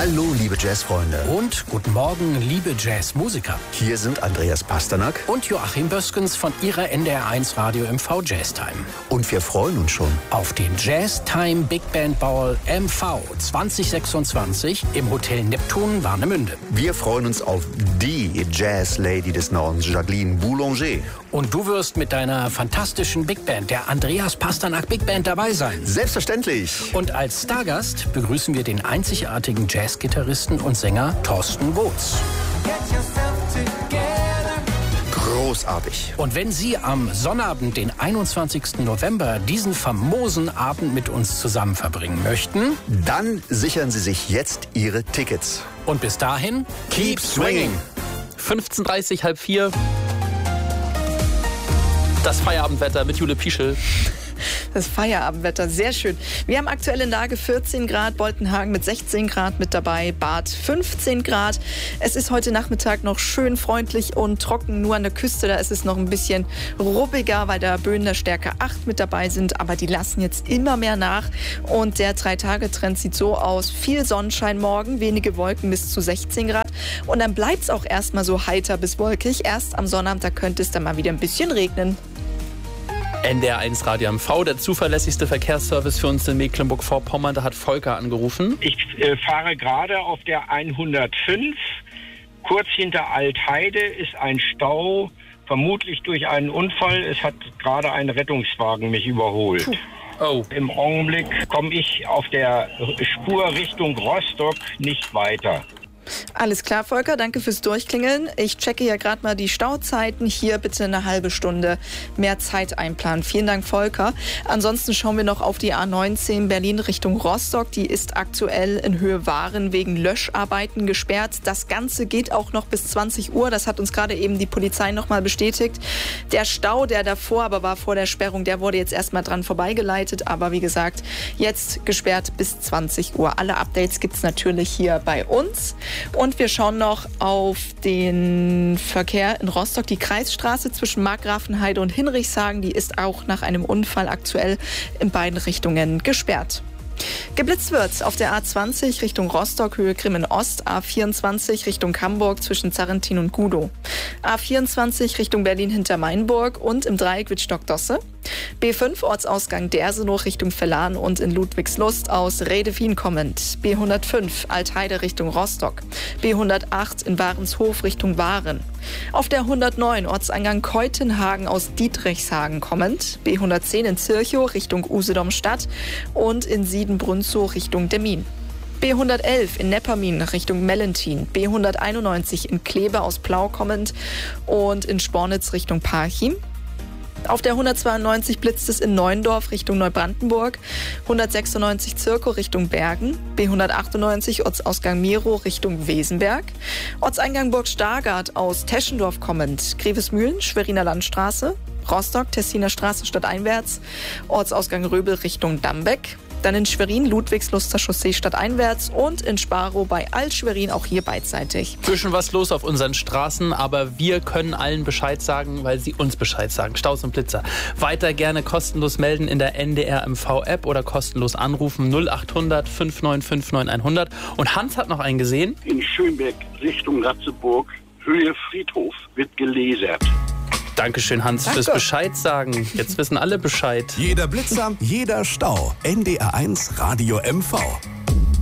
Hallo, liebe Jazzfreunde. Und guten Morgen, liebe Jazzmusiker. Hier sind Andreas Pasternak und Joachim Böskens von Ihrer NDR1 Radio MV Jazztime. Und wir freuen uns schon auf den Jazztime Big Band Ball MV 2026 im Hotel Neptun Warnemünde. Wir freuen uns auf die Jazz-Lady des Nordens, Jacqueline Boulanger. Und du wirst mit deiner fantastischen Big Band, der Andreas Pasternak Big Band, dabei sein. Selbstverständlich. Und als Stargast begrüßen wir den einzigartigen Jazzgitarristen und Sänger Thorsten Woods. Großartig. Und wenn Sie am Sonnabend, den 21. November, diesen famosen Abend mit uns zusammen verbringen möchten, dann sichern Sie sich jetzt Ihre Tickets. Und bis dahin, keep swinging. 15:30, halb 4. Das Feierabendwetter mit Jule Pieschel. Das Feierabendwetter, sehr schön. Wir haben aktuell in Lage 14 Grad, Boltenhagen mit 16 Grad mit dabei, Bad 15 Grad. Es ist heute Nachmittag noch schön freundlich und trocken. Nur an der Küste, da ist es noch ein bisschen ruppiger, weil da Böen der Stärke 8 mit dabei sind. Aber die lassen jetzt immer mehr nach. Und der 3-Tage-Trend sieht so aus. Viel Sonnenschein morgen, wenige Wolken bis zu 16 Grad. Und dann bleibt es auch erstmal so heiter bis wolkig. Erst am Sonnabend, da könnte es dann mal wieder ein bisschen regnen. NDR1 Radio MV, der zuverlässigste Verkehrsservice für uns in Mecklenburg-Vorpommern. Da hat Volker angerufen. Ich fahre gerade auf der 105. Kurz hinter Altheide ist ein Stau, vermutlich durch einen Unfall. Es hat gerade ein Rettungswagen mich überholt. Oh. Im Augenblick komme ich auf der Spur Richtung Rostock nicht weiter. Alles klar, Volker, danke fürs Durchklingeln. Ich checke ja gerade mal die Stauzeiten. Hier bitte eine halbe Stunde mehr Zeit einplanen. Vielen Dank, Volker. Ansonsten schauen wir noch auf die A19 Berlin Richtung Rostock. Die ist aktuell in Höhe Waren wegen Löscharbeiten gesperrt. Das Ganze geht auch noch bis 20 Uhr. Das hat uns gerade eben die Polizei nochmal bestätigt. Der Stau, der davor aber war vor der Sperrung, der wurde jetzt erstmal dran vorbeigeleitet. Aber wie gesagt, jetzt gesperrt bis 20 Uhr. Alle Updates gibt es natürlich hier bei uns. Und wir schauen noch auf den Verkehr in Rostock. Die Kreisstraße zwischen Markgrafenheide und Hinrichshagen, die ist auch nach einem Unfall aktuell in beiden Richtungen gesperrt. Geblitzt wird auf der A20 Richtung Rostock, Höhe Grimmen-Ost, A24 Richtung Hamburg zwischen Zarrentin und Gudow, A24 Richtung Berlin-Hintermainburg und im Dreieck Wittstock-Dosse, B5 Ortsausgang Dersenow Richtung Verlan und in Ludwigslust aus Redewien kommend, B105 Altheide Richtung Rostock, B108 in Warenshof Richtung Waren, auf der 109 Ortseingang Keutenhagen aus Dietrichshagen kommend, B110 in Zirchow Richtung Usedom-Stadt und in Siedenbrunzow Richtung Demmin. B111 in Neppermin Richtung Mellentin, B191 in Kleve aus Plau kommend und in Spornitz Richtung Parchim. Auf der 192 blitzt es in Neuendorf Richtung Neubrandenburg, 196 Zirkow Richtung Bergen, B198 Ortsausgang Mirow Richtung Wesenberg, Ortseingang Burg Stargard aus Teschendorf kommend, Grevesmühlen, Schweriner Landstraße, Rostock, Tessiner Straße stadteinwärts, Ortsausgang Röbel Richtung Dambeck, dann in Schwerin Ludwigsluster Chaussee stadteinwärts und in Sparow bei Alt-Schwerin auch hier beidseitig. Bisschen was los auf unseren Straßen, aber wir können allen Bescheid sagen, weil sie uns Bescheid sagen. Staus und Blitzer. Weiter gerne kostenlos melden in der NDR MV-App oder kostenlos anrufen 0800 5959 100. Und Hans hat noch einen gesehen. In Schönberg Richtung Ratzeburg, Höhe Friedhof, wird gelasert. Dankeschön, Hans, fürs Bescheid sagen. Jetzt wissen alle Bescheid. Jeder Blitzer, jeder Stau. NDR1 Radio MV.